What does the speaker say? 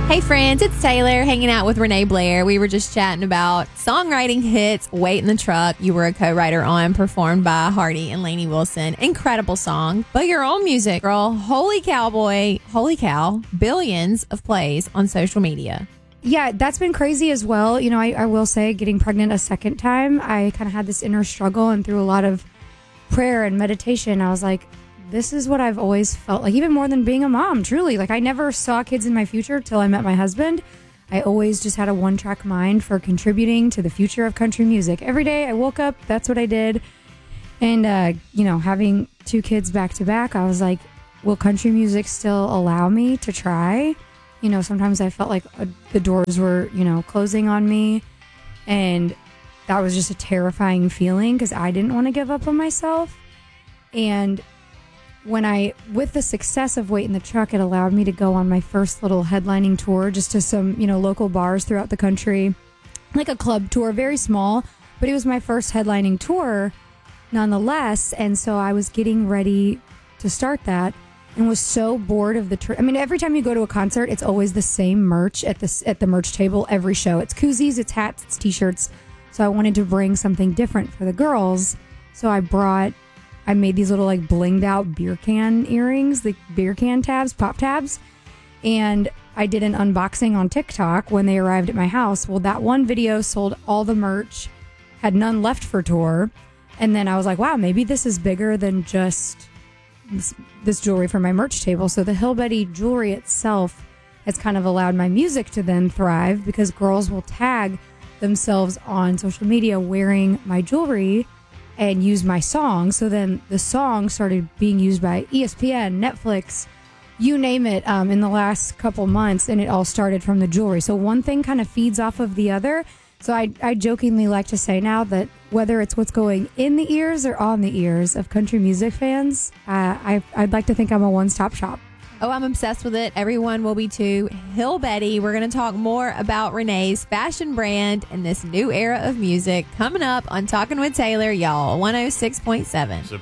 Hey friends, it's Taylor hanging out with Renee Blair. We were just chatting about songwriting hits, Wait in the Truck. You were a co-writer on, performed by Hardy and Lainey Wilson. Incredible song. But your own music, girl. Holy cowboy, holy cow. Billions of plays on social media. Yeah, that's been crazy as well. You know, I will say getting pregnant a second time, I kind of had this inner struggle, and through a lot of prayer and meditation, I was like, this is what I've always felt like, even more than being a mom, truly. Like, I never saw kids in my future till I met my husband. I always just had a one-track mind for contributing to the future of country music. Every day I woke up, that's what I did. And, you know, having two kids back to back, I was like, will country music still allow me to try? You know, sometimes I felt like the doors were, you know, closing on me. And that was just a terrifying feeling because I didn't want to give up on myself. And with the success of Wait in the Truck, it allowed me to go on my first little headlining tour just to some, you know, local bars throughout the country, like a club tour, very small, but it was my first headlining tour nonetheless. And so I was getting ready to start that and was so bored of the I mean, every time you go to a concert, it's always the same merch at the merch table every show. It's koozies, it's hats, it's t-shirts. So I wanted to bring something different for the girls. So I made these little like blinged out beer can earrings, the beer can tabs, pop tabs. And I did an unboxing on TikTok when they arrived at my house. Well, that one video sold all the merch, had none left for tour. And then I was like, wow, maybe this is bigger than just this jewelry for my merch table. So the Hill Betty jewelry itself has kind of allowed my music to then thrive because girls will tag themselves on social media wearing my jewelry and use my song. So then the song started being used by ESPN, Netflix, you name it, in the last couple months, and it all started from the jewelry. So one thing kind of feeds off of the other. So I jokingly like to say now that whether it's what's going in the ears or on the ears of country music fans, I'd like to think I'm a one-stop shop. Oh, I'm obsessed with it. Everyone will be too. Hill Betty. We're going to talk more about Renee's fashion brand and this new era of music coming up on Talking with Taylor, y'all. 106.7.